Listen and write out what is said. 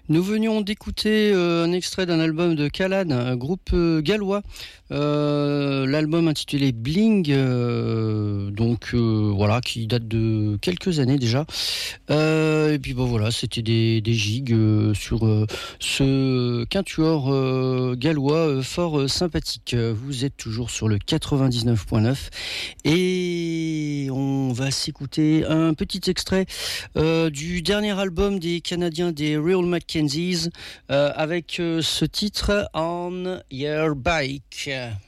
Nous venions d'écouter un extrait d'un album de Khalad, un groupe gallois. L'album intitulé Bling, voilà, qui date de quelques années déjà. Et puis bon voilà, c'était des gigs sur ce quintuor gallois fort sympathique. Vous êtes toujours sur le 99.9 et on va s'écouter un petit extrait du dernier album des Canadiens des Real Mackenzies avec ce titre On Your Bike.